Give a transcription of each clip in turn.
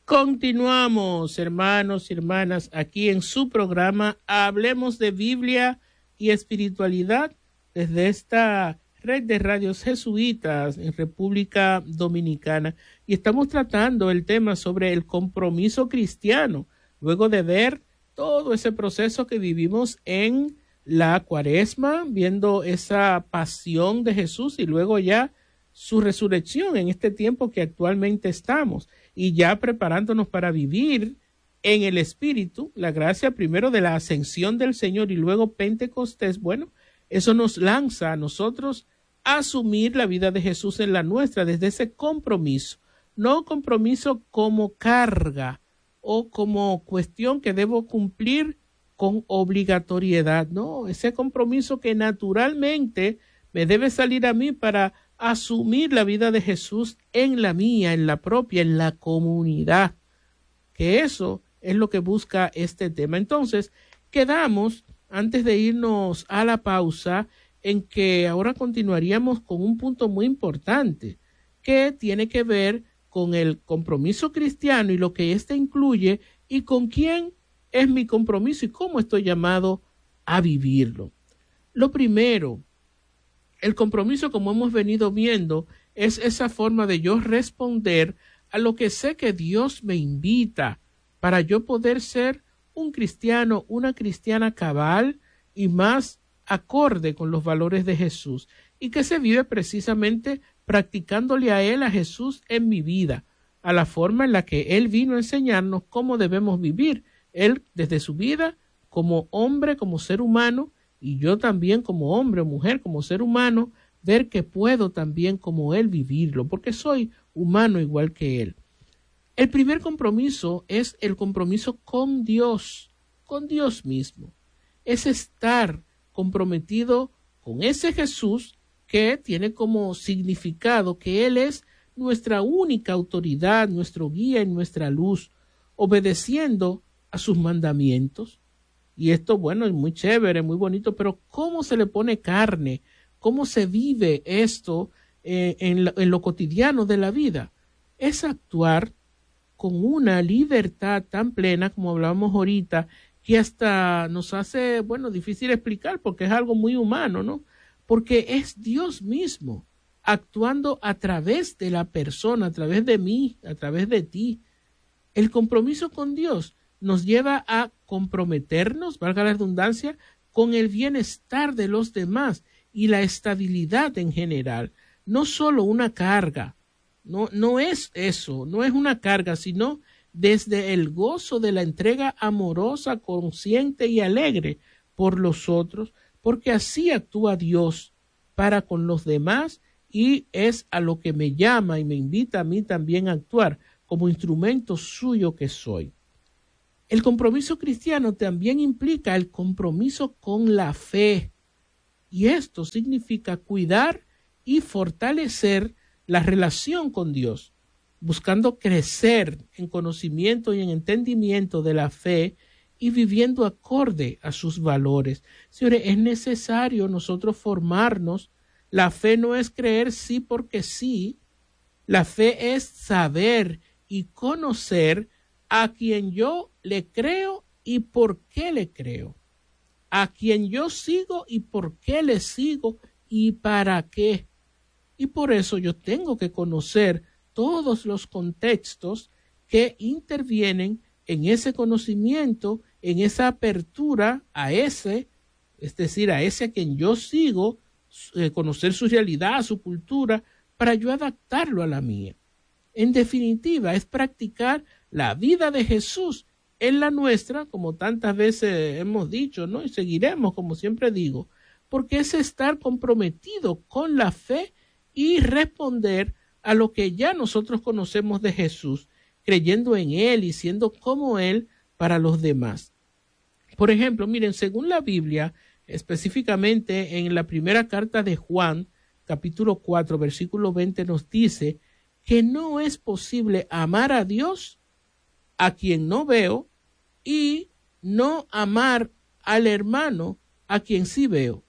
Continuamos, hermanos y hermanas, aquí en su programa Hablemos de Biblia y Espiritualidad desde esta red de radios jesuitas en República Dominicana. Y estamos tratando el tema sobre el compromiso cristiano, luego de ver todo ese proceso que vivimos en la Cuaresma, viendo esa pasión de Jesús y luego ya su resurrección en este tiempo que actualmente estamos. Y ya preparándonos para vivir en el Espíritu, la gracia primero de la ascensión del Señor y luego Pentecostés. Bueno, eso nos lanza a nosotros a asumir la vida de Jesús en la nuestra desde ese compromiso, no compromiso como carga o como cuestión que debo cumplir con obligatoriedad, no, ese compromiso que naturalmente me debe salir a mí para asumir la vida de Jesús en la mía, en la propia, en la comunidad, que eso es lo que busca este tema. Entonces, quedamos, antes de irnos a la pausa, en que ahora continuaríamos con un punto muy importante, que tiene que ver con el compromiso cristiano y lo que éste incluye, y con quién es mi compromiso y cómo estoy llamado a vivirlo. Lo primero, el compromiso, como hemos venido viendo, es esa forma de yo responder a lo que sé que Dios me invita para yo poder ser un cristiano, una cristiana cabal y más acorde con los valores de Jesús, y que se vive precisamente practicándole a Él, a Jesús, en mi vida, a la forma en la que Él vino a enseñarnos cómo debemos vivir, Él desde su vida como hombre, como ser humano, y yo también como hombre o mujer, como ser humano, ver que puedo también como Él vivirlo, porque soy humano igual que Él. El primer compromiso es el compromiso con Dios mismo. Es estar comprometido con ese Jesús que tiene como significado que Él es nuestra única autoridad, nuestro guía y nuestra luz, obedeciendo a sus mandamientos. Y esto, bueno, es muy chévere, muy bonito, pero ¿cómo se le pone carne? ¿Cómo se vive esto en lo cotidiano de la vida? Es actuar con una libertad tan plena, como hablábamos ahorita, que hasta nos hace, bueno, difícil explicar porque es algo muy humano, ¿no? Porque es Dios mismo actuando a través de la persona, a través de mí, a través de ti. El compromiso con Dios nos lleva a comprometernos, valga la redundancia, con el bienestar de los demás y la estabilidad en general. No solo una carga, no es eso, no es una carga, sino desde el gozo de la entrega amorosa, consciente y alegre por los otros, porque así actúa Dios para con los demás y es a lo que me llama y me invita a mí también a actuar como instrumento suyo que soy. El compromiso cristiano también implica el compromiso con la fe, y esto significa cuidar y fortalecer la relación con Dios, buscando crecer en conocimiento y en entendimiento de la fe y viviendo acorde a sus valores. Señores, es necesario nosotros formarnos. La fe no es creer sí porque sí, la fe es saber y conocer a quien yo le creo y por qué le creo, a quien yo sigo y por qué le sigo y para qué. Y por eso yo tengo que conocer todos los contextos que intervienen en ese conocimiento, en esa apertura a ese, es decir, a ese a quien yo sigo, conocer su realidad, su cultura, para yo adaptarlo a la mía. En definitiva, es practicar la vida de Jesús en la nuestra, como tantas veces hemos dicho, ¿no? Y seguiremos, como siempre digo, porque es estar comprometido con la fe y responder a lo que ya nosotros conocemos de Jesús, creyendo en Él y siendo como Él para los demás. Por ejemplo, miren, según la Biblia, específicamente en la primera carta de Juan, capítulo 4, versículo 20, nos dice que no es posible amar a Dios a quien no veo y no amar al hermano a quien sí veo.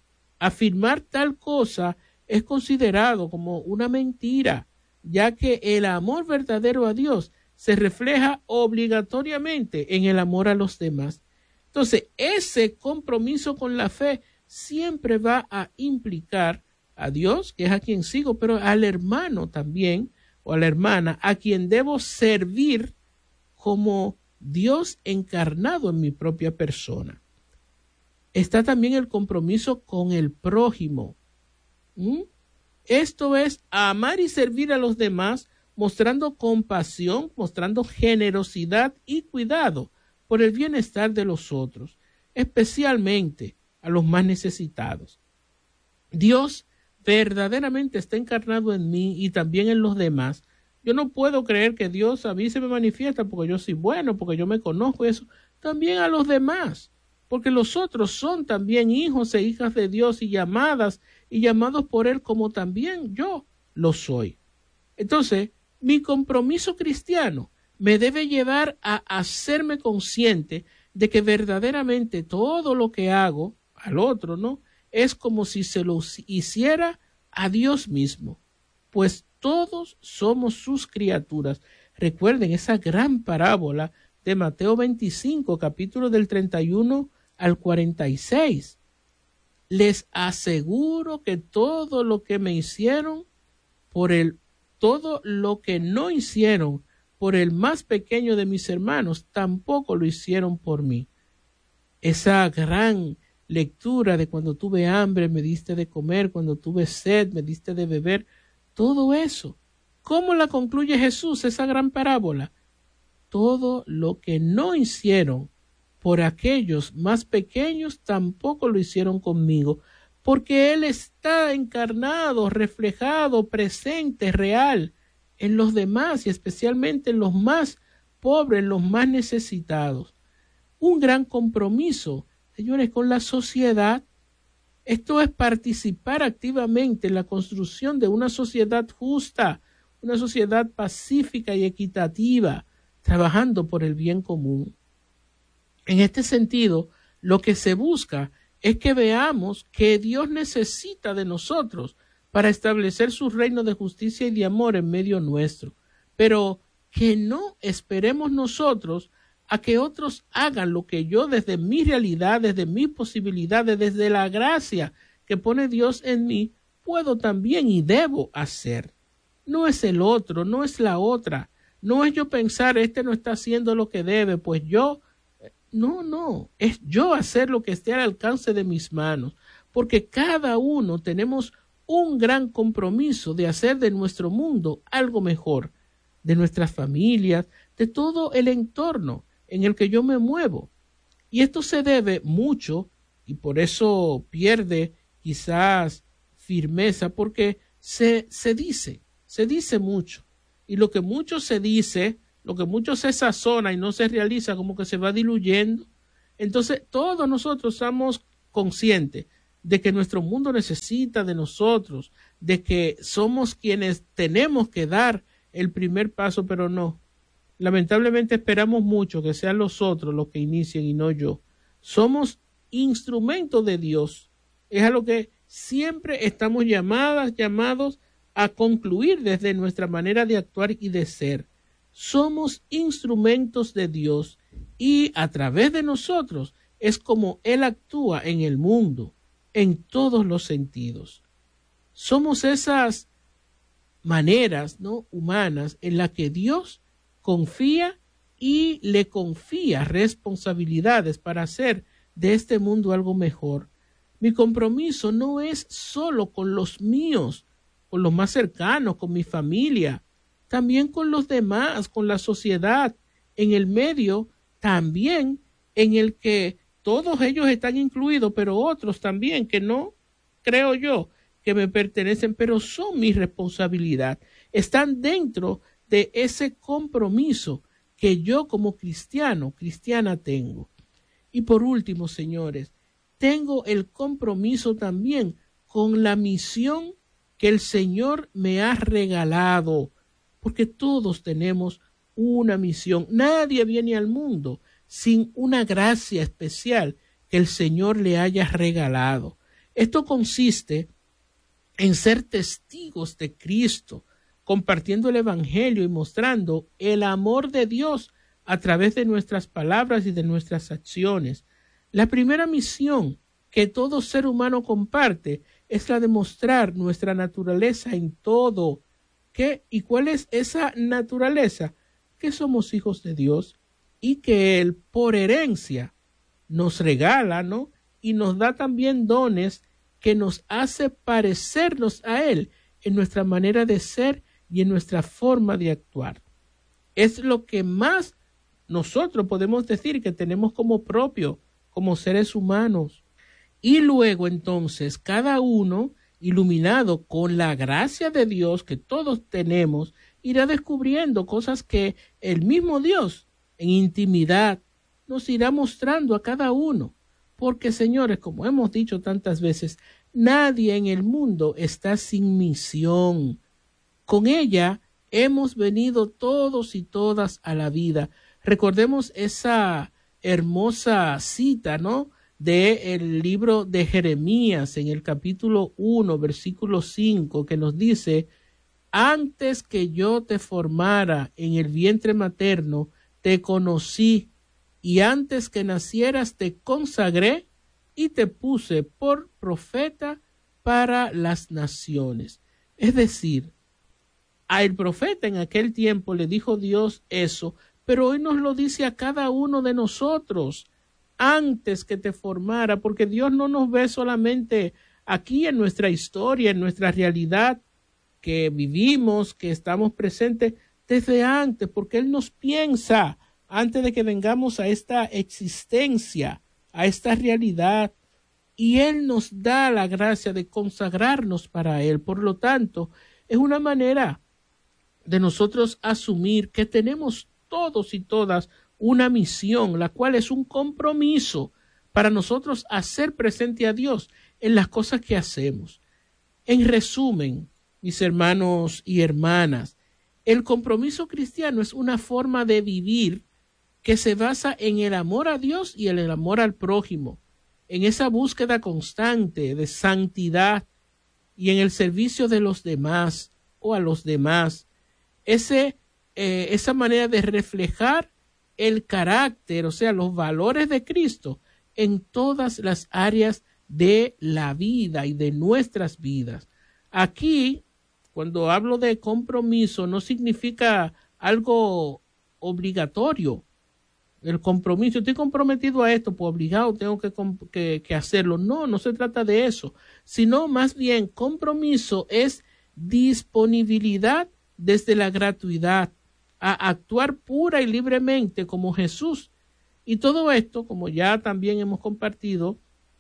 Afirmar tal cosa es considerado como una mentira, ya que el amor verdadero a Dios se refleja obligatoriamente en el amor a los demás. Entonces, ese compromiso con la fe siempre va a implicar a Dios, que es a quien sigo, pero al hermano también, o a la hermana, a quien debo servir como Dios encarnado en mi propia persona. Está también el compromiso con el prójimo. Esto es amar y servir a los demás, mostrando compasión, mostrando generosidad y cuidado por el bienestar de los otros, especialmente a los más necesitados. Dios verdaderamente está encarnado en mí y también en los demás. Yo no puedo creer que Dios a mí se me manifiesta porque yo soy bueno, porque yo me conozco, eso. También a los demás, porque los otros son también hijos e hijas de Dios y llamados por Él como también yo lo soy. Entonces, mi compromiso cristiano me debe llevar a hacerme consciente de que verdaderamente todo lo que hago al otro, ¿no?, es como si se lo hiciera a Dios mismo, pues todos somos sus criaturas. Recuerden esa gran parábola de Mateo 25, capítulo del 31 al 46. Les aseguro que todo lo que me hicieron todo lo que no hicieron por el más pequeño de mis hermanos, tampoco lo hicieron por mí. Esa gran lectura de cuando tuve hambre me diste de comer, cuando tuve sed me diste de beber, todo eso. ¿Cómo la concluye Jesús, esa gran parábola? Todo lo que no hicieron por aquellos más pequeños, tampoco lo hicieron conmigo, porque Él está encarnado, reflejado, presente, real en los demás y especialmente en los más pobres, en los más necesitados. Un gran compromiso, señores, con la sociedad. Esto es participar activamente en la construcción de una sociedad justa, una sociedad pacífica y equitativa, trabajando por el bien común. En este sentido, lo que se busca es que veamos que Dios necesita de nosotros para establecer su reino de justicia y de amor en medio nuestro, pero que no esperemos nosotros a que otros hagan lo que yo desde mi realidad, desde mis posibilidades, desde la gracia que pone Dios en mí, puedo también y debo hacer. No es el otro, no es la otra, no es yo pensar, este no está haciendo lo que debe, pues yo, no, es yo hacer lo que esté al alcance de mis manos, porque cada uno tenemos un gran compromiso de hacer de nuestro mundo algo mejor, de nuestras familias, de todo el entorno en el que yo me muevo. Y esto se debe mucho, y por eso pierde quizás firmeza, porque se dice mucho. Y lo que mucho se dice, lo que mucho se sazona y no se realiza, como que se va diluyendo. Entonces, todos nosotros somos conscientes de que nuestro mundo necesita de nosotros, de que somos quienes tenemos que dar el primer paso, pero no. Lamentablemente esperamos mucho que sean los otros los que inicien y no yo. Somos instrumentos de Dios. Es a lo que siempre estamos llamados a concluir desde nuestra manera de actuar y de ser. Somos instrumentos de Dios y a través de nosotros es como Él actúa en el mundo, en todos los sentidos. Somos esas maneras, ¿no?, humanas en las que Dios confía y le confía responsabilidades para hacer de este mundo algo mejor. Mi compromiso no es solo con los míos, con los más cercanos, con mi familia, también con los demás, con la sociedad, en el medio también en el que todos ellos están incluidos, pero otros también que no creo yo que me pertenecen, pero son mi responsabilidad. Están dentro de ese compromiso que yo como cristiana tengo. Y por último, señores, tengo el compromiso también con la misión que el Señor me ha regalado, porque todos tenemos una misión. Nadie viene al mundo sin una gracia especial que el Señor le haya regalado. Esto consiste en ser testigos de Cristo compartiendo el Evangelio y mostrando el amor de Dios a través de nuestras palabras y de nuestras acciones. La primera misión que todo ser humano comparte es la de mostrar nuestra naturaleza en todo. ¿Qué y cuál es esa naturaleza? Que somos hijos de Dios y que Él, por herencia, nos regala, ¿no? Y nos da también dones que nos hace parecernos a Él en nuestra manera de ser y en nuestra forma de actuar. Es lo que más nosotros podemos decir que tenemos como propio, como seres humanos. Y luego entonces cada uno, iluminado con la gracia de Dios que todos tenemos, irá descubriendo cosas que el mismo Dios en intimidad nos irá mostrando a cada uno. Porque, señores, como hemos dicho tantas veces, nadie en el mundo está sin misión. Con ella hemos venido todos y todas a la vida. Recordemos esa hermosa cita, ¿no?, del libro de Jeremías en el capítulo 1, versículo 5, que nos dice: antes que yo te formara en el vientre materno, te conocí, y antes que nacieras te consagré y te puse por profeta para las naciones. Es decir, al profeta en aquel tiempo le dijo Dios eso, pero hoy nos lo dice a cada uno de nosotros, antes que te formara, porque Dios no nos ve solamente aquí en nuestra historia, en nuestra realidad que vivimos, que estamos presentes desde antes, porque Él nos piensa antes de que vengamos a esta existencia, a esta realidad, y Él nos da la gracia de consagrarnos para Él. Por lo tanto, es una manera de nosotros asumir que tenemos todos y todas una misión, la cual es un compromiso para nosotros hacer presente a Dios en las cosas que hacemos. En resumen, mis hermanos y hermanas, el compromiso cristiano es una forma de vivir que se basa en el amor a Dios y en el amor al prójimo, en esa búsqueda constante de santidad y en el servicio de los demás o a los demás. Esa manera de reflejar el carácter, o sea, los valores de Cristo en todas las áreas de la vida y de nuestras vidas. Aquí, cuando hablo de compromiso, no significa algo obligatorio. El compromiso, estoy comprometido a esto, pues obligado tengo que hacerlo. No, no se trata de eso, sino más bien compromiso es disponibilidad desde la gratuidad a actuar pura y libremente como Jesús. Y todo esto, como ya también hemos compartido,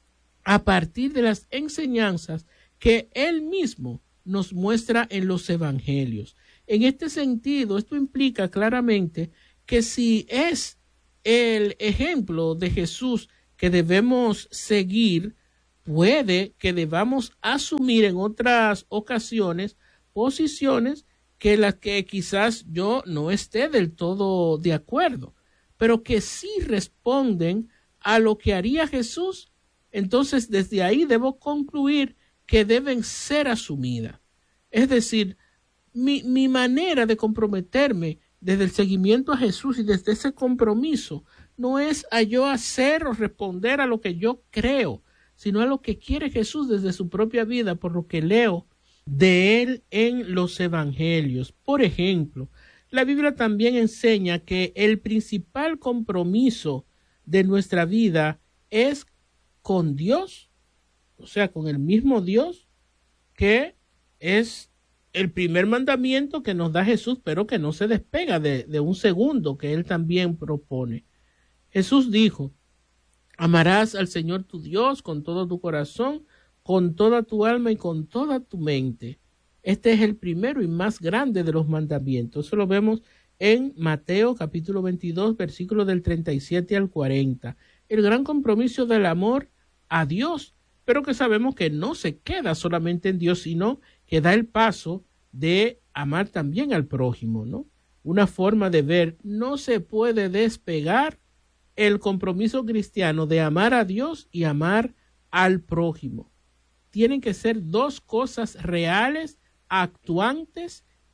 a partir de las enseñanzas que Él mismo nos muestra en los evangelios. En este sentido, esto implica claramente que si es el ejemplo de Jesús que debemos seguir, puede que debamos asumir en otras ocasiones posiciones que las que quizás yo no esté del todo de acuerdo, pero que sí responden a lo que haría Jesús. Entonces, desde ahí debo concluir que deben ser asumidas. Es decir, mi manera de comprometerme desde el seguimiento a Jesús y desde ese compromiso no es a yo hacer o responder a lo que yo creo, sino a lo que quiere Jesús desde su propia vida, por lo que leo de Él en los evangelios. Por ejemplo, la Biblia también enseña que el principal compromiso de nuestra vida es con Dios, o sea, con el mismo Dios, que es el primer mandamiento que nos da Jesús, pero que no se despega de un segundo que Él también propone. Jesús dijo: amarás al Señor tu Dios con todo tu corazón, con toda tu alma y con toda tu mente. Este es el primero y más grande de los mandamientos. Eso lo vemos en Mateo capítulo 22, versículos del 37 al 40. El gran compromiso del amor a Dios, pero que sabemos que no se queda solamente en Dios, sino que da el paso de amar también al prójimo, ¿no? Una forma de ver, no se puede despegar el compromiso cristiano de amar a Dios y amar al prójimo. Tienen que ser dos cosas reales, actuantes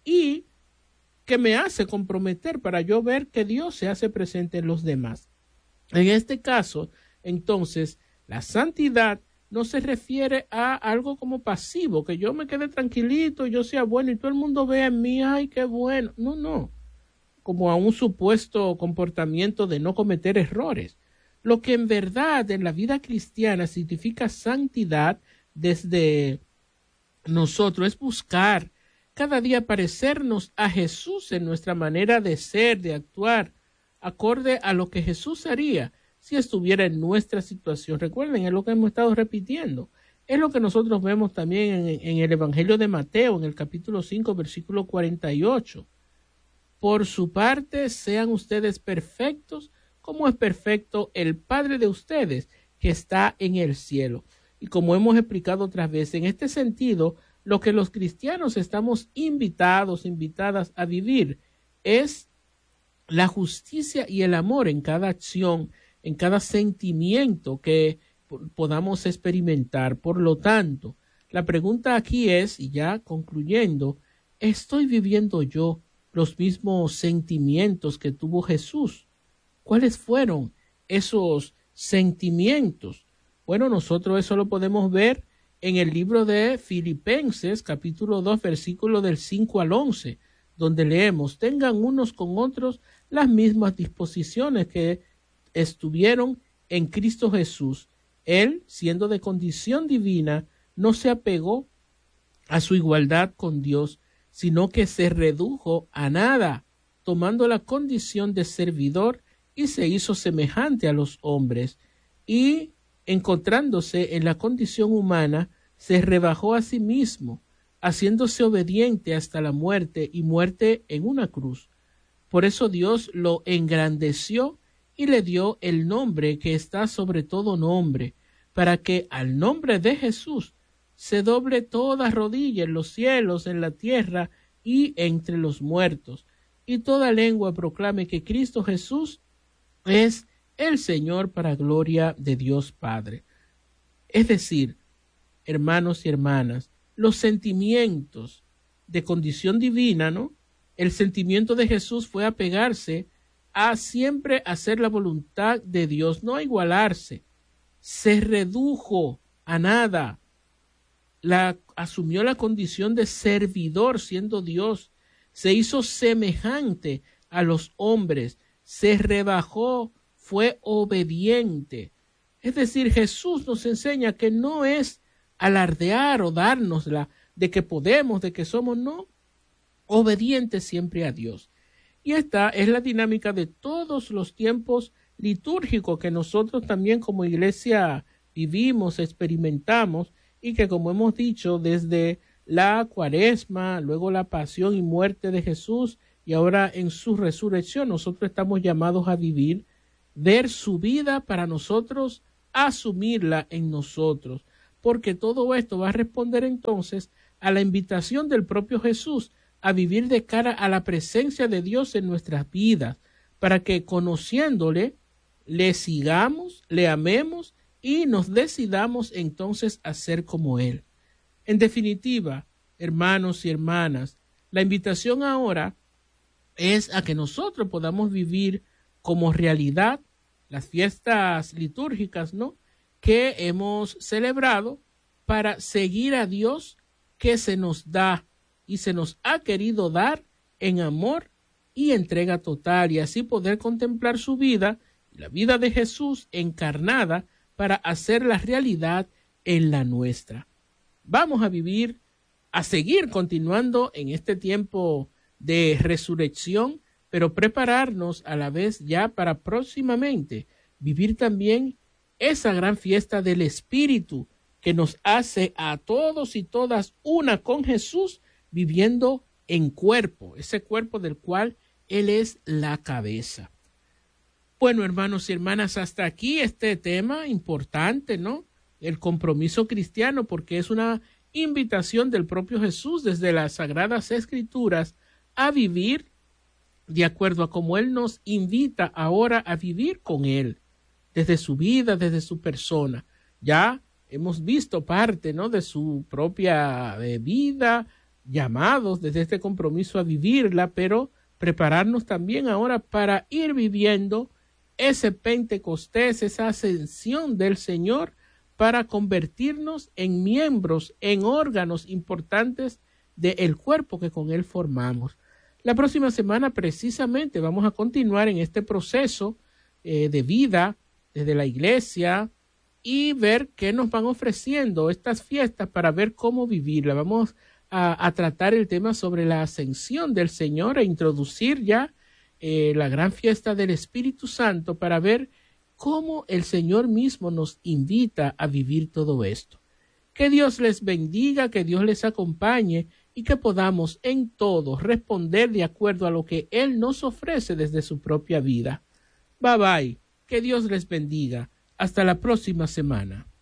y que me hace comprometer para yo ver que Dios se hace presente en los demás. En este caso, entonces, la santidad no se refiere a algo como pasivo, que yo me quede tranquilito, yo sea bueno y todo el mundo vea en mí, ay, qué bueno. No, no, como a un supuesto comportamiento de no cometer errores. Lo que en verdad en la vida cristiana significa santidad desde nosotros es buscar cada día parecernos a Jesús en nuestra manera de ser, de actuar, acorde a lo que Jesús haría si estuviera en nuestra situación. Recuerden, es lo que hemos estado repitiendo. Es lo que nosotros vemos también en el Evangelio de Mateo, en el capítulo 5, versículo 48. Por su parte, sean ustedes perfectos, como es perfecto el Padre de ustedes, que está en el cielo. Y como hemos explicado otras veces, en este sentido, lo que los cristianos estamos invitadas a vivir es la justicia y el amor en cada acción, en cada sentimiento que podamos experimentar. Por lo tanto, la pregunta aquí es, y ya concluyendo, ¿estoy viviendo yo los mismos sentimientos que tuvo Jesús? ¿Cuáles fueron esos sentimientos? Bueno, nosotros eso lo podemos ver en el libro de Filipenses, capítulo 2, versículo del 5 al 11, donde leemos, tengan unos con otros las mismas disposiciones que estuvieron en Cristo Jesús. Él, siendo de condición divina, no se apegó a su igualdad con Dios, sino que se redujo a nada, tomando la condición de servidor y se hizo semejante a los hombres, y encontrándose en la condición humana, se rebajó a sí mismo, haciéndose obediente hasta la muerte y muerte en una cruz. Por eso Dios lo engrandeció y le dio el nombre que está sobre todo nombre, para que al nombre de Jesús se doble toda rodilla en los cielos, en la tierra y entre los muertos, y toda lengua proclame que Cristo Jesús es el Señor para gloria de Dios Padre. Es decir, hermanos y hermanas, los sentimientos de condición divina, ¿no? El sentimiento de Jesús fue apegarse a siempre hacer la voluntad de Dios, no a igualarse. Se redujo a nada. Asumió la condición de servidor siendo Dios. Se hizo semejante a los hombres. Se rebajó, fue obediente. Es decir, Jesús nos enseña que no es alardear o dárnosla de que podemos, de que somos, no, obedientes siempre a Dios. Y esta es la dinámica de todos los tiempos litúrgicos que nosotros también como iglesia vivimos, experimentamos, y que, como hemos dicho, desde la Cuaresma, luego la pasión y muerte de Jesús y ahora en su resurrección, nosotros estamos llamados a vivir, ver su vida para nosotros, asumirla en nosotros, porque todo esto va a responder entonces a la invitación del propio Jesús a vivir de cara a la presencia de Dios en nuestras vidas, para que conociéndole, le sigamos, le amemos y nos decidamos entonces a ser como Él. En definitiva, hermanos y hermanas, la invitación ahora es a que nosotros podamos vivir como realidad las fiestas litúrgicas, ¿no?, que hemos celebrado para seguir a Dios que se nos da y se nos ha querido dar en amor y entrega total, y así poder contemplar su vida y la vida de Jesús encarnada para hacer la realidad en la nuestra. Vamos a vivir, a seguir continuando en este tiempo de resurrección, pero prepararnos a la vez ya para próximamente vivir también esa gran fiesta del Espíritu que nos hace a todos y todas una con Jesús, viviendo en cuerpo, ese cuerpo del cual Él es la cabeza. Bueno, hermanos y hermanas, hasta aquí este tema importante, ¿no? El compromiso cristiano, porque es una invitación del propio Jesús desde las Sagradas Escrituras a vivir de acuerdo a cómo Él nos invita ahora a vivir con Él, desde su vida, desde su persona. Ya hemos visto parte, ¿no?, de su propia vida, llamados desde este compromiso a vivirla, pero prepararnos también ahora para ir viviendo ese Pentecostés, esa ascensión del Señor, para convertirnos en miembros, en órganos importantes del cuerpo que con Él formamos. La próxima semana precisamente vamos a continuar en este proceso de vida desde la iglesia y ver qué nos van ofreciendo estas fiestas para ver cómo vivirla. Vamos a tratar el tema sobre la ascensión del Señor e introducir ya la gran fiesta del Espíritu Santo para ver cómo el Señor mismo nos invita a vivir todo esto. Que Dios les bendiga, que Dios les acompañe y que podamos en todo responder de acuerdo a lo que Él nos ofrece desde su propia vida. Bye bye, que Dios les bendiga. Hasta la próxima semana.